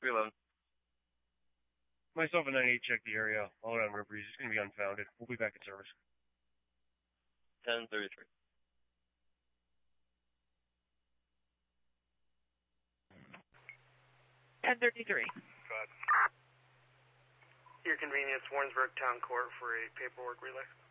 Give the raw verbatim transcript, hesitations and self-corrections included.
three eleven. Myself and ninety-eight check the area. All around River Breeze. It's going to be unfounded. We'll be back in service. ten thirty-three. ten thirty-three. Your convenience, Warrensburg Town Court for a paperwork relay.